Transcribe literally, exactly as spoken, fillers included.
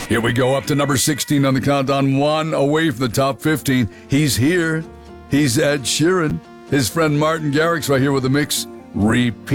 Here we go, up to number sixteen on the countdown, one away from the top fifteen. He's here. He's Ed Sheeran. His friend Martin Garrix right here with the mix. Repeat.